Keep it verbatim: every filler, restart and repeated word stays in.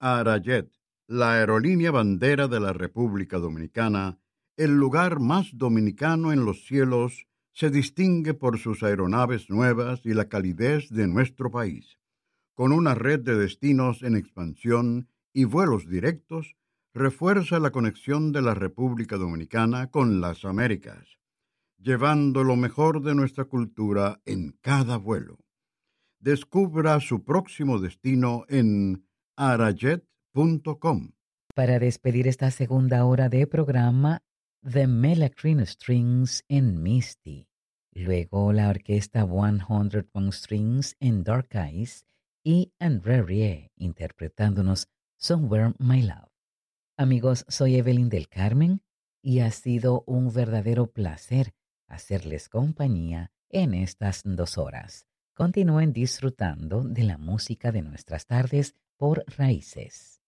Arayet, la aerolínea bandera de la República Dominicana, el lugar más dominicano en los cielos, se distingue por sus aeronaves nuevas y la calidez de nuestro país. Con una red de destinos en expansión y vuelos directos, refuerza la conexión de la República Dominicana con las Américas, llevando lo mejor de nuestra cultura en cada vuelo. Descubra su próximo destino en arayet punto com. Para despedir esta segunda hora de programa, The Melacrine Strings en Misty. Luego la orquesta cien Point Strings en Dark Eyes y André Rieu interpretándonos Somewhere My Love. Amigos, soy Evelyn del Carmen y ha sido un verdadero placer hacerles compañía en estas dos horas. Continúen disfrutando de la música de nuestras tardes por Raíces.